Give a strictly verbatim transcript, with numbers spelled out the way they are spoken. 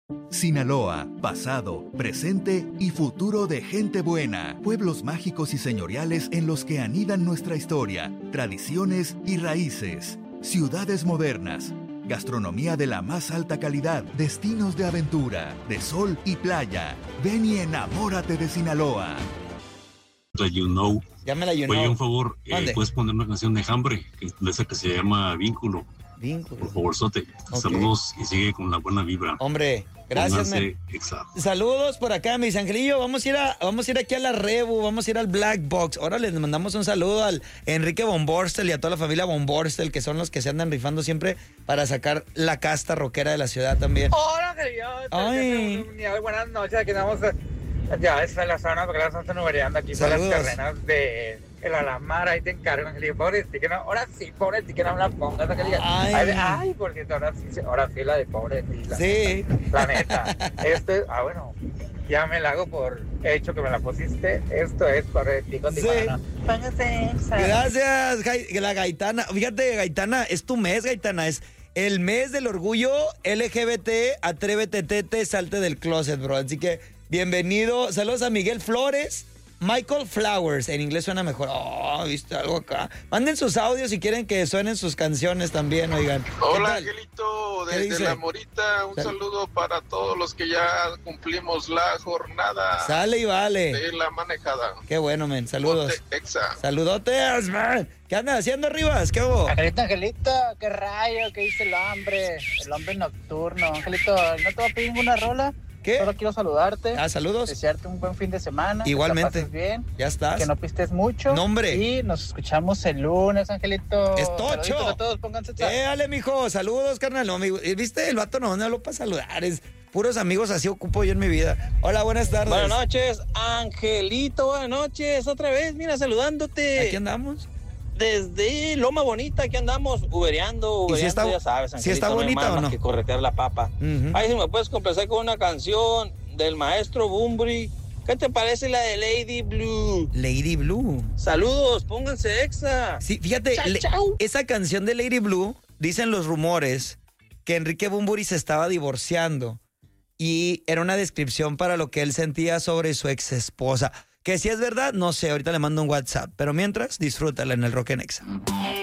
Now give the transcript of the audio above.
Sinaloa, pasado, presente y futuro de gente buena. Pueblos mágicos y señoriales en los que anidan nuestra historia, tradiciones y raíces. Ciudades modernas. Gastronomía de la más alta calidad. Destinos de aventura, de sol y playa. Ven y enamórate de Sinaloa. You know. Ya me la you Oye, know. un favor, eh, ¿puedes poner una canción de Hambre? Que, de esa que se llama Vínculo. Vínculo. Por favor, Sote. Okay. Saludos y sigue con la buena vibra. Hombre, gracias, man. Saludos por acá, mis angelillos. Vamos a ir a, vamos a ir aquí a la Rebu, vamos a ir al Black Box. Ahora les mandamos un saludo al Enrique Von Borstel y a toda la familia Von Borstel, que son los que se andan rifando siempre para sacar la casta rockera de la ciudad también. Hola, angelillos. Ay. Buenas noches, aquí estamos. Ya es la zona, porque la zona está nubereando aquí por las carreras de el Alamar. Ahí te encargo, Angelillo. Pobre que no, ahora sí, pobre que no me la pongas, Angelillo. Ay, ay, ay, por cierto, ahora sí, ahora sí la de pobre ti. La sí. Neta, la neta. Este, ah, bueno, ya me la hago por hecho que me la pusiste. Esto es pobre ti, contigo. Sí. Póngase. Gracias, la Gaitana. Fíjate, Gaitana, es tu mes, Gaitana, es el mes del orgullo L G B T. Atrévete, tete, salte del closet, bro. Así que bienvenido. Saludos a Miguel Flores. Michael Flowers, en inglés suena mejor. Oh, ¿viste algo acá? Manden sus audios si quieren que suenen sus canciones también, oigan. Hola, Angelito, desde La Morita. Un Sal- saludo para todos los que ya cumplimos la jornada. Sale y vale. De la manejada. Qué bueno, men. Saludos. Ponte exa. Saludotes, man. ¿Qué andas haciendo, Rivas? ¿Qué hubo? Angelito, Angelito, qué rayo, ¿qué dice el hombre? El hombre nocturno. Angelito, ¿no te va a pedir ninguna rola? ¿Qué? Solo quiero saludarte. Ah, saludos. Desearte un buen fin de semana. Igualmente. Que la pases bien. Ya estás. Que no pistes mucho. No, hombre. Y nos escuchamos el lunes, Angelito. Es tocho. Saluditos a todos, pónganse. Eh, dale, mijo. Saludos, carnal. No, amigo. ¿Viste? El vato no me habló para saludar. Es puros amigos, así ocupo yo en mi vida. Hola, buenas tardes. Buenas noches, Angelito. Buenas noches. Otra vez, mira, saludándote. Aquí andamos. Desde Loma Bonita, aquí andamos ubereando, ubereando, si está, ya sabes, Angelito, si está bonita no hay o más no. que corretear la papa. Uh-huh. Ay, si me puedes complacer con una canción del maestro Bunbury. ¿Qué te parece la de Lady Blue? Lady Blue. Saludos, pónganse exa. Sí, fíjate, chau, le, chau. esa canción de Lady Blue, dicen los rumores que Enrique Bunbury se estaba divorciando y era una descripción para lo que él sentía sobre su ex esposa. Que si es verdad, no sé, ahorita le mando un WhatsApp. Pero mientras, disfrútala en el Rock en Exa.